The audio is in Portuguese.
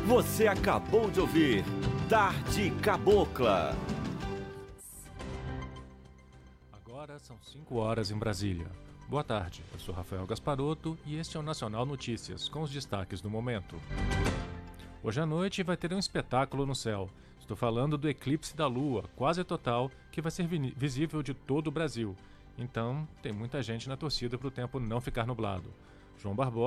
Você acabou de ouvir Tarde Cabocla. Agora são 5 horas em Brasília. Boa tarde, eu sou Rafael Gasparotto e este é o Nacional Notícias, com os destaques do momento. Hoje à noite vai ter um espetáculo no céu. Estou falando do eclipse da Lua, quase total, que vai ser visível de todo o Brasil. Então, tem muita gente na torcida para o tempo não ficar nublado. João Barbosa